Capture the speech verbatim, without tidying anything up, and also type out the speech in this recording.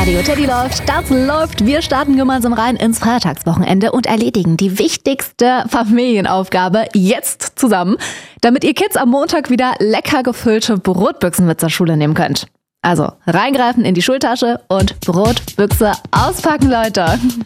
Radio Teddy läuft, das läuft. Wir starten gemeinsam rein ins Feiertagswochenende und erledigen die wichtigste Familienaufgabe jetzt zusammen, damit ihr Kids am Montag wieder lecker gefüllte Brotbüchsen mit zur Schule nehmen könnt. Also reingreifen in die Schultasche und Brotbüchse auspacken, Leute.